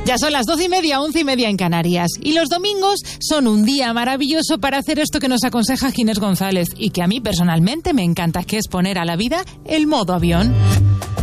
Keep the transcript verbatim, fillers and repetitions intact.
Ya son las doce y media, once y media en Canarias. Y los domingos son un día maravilloso para hacer esto que nos aconseja Ginés González y que a mí personalmente me encanta, que es poner a la vida el modo avión.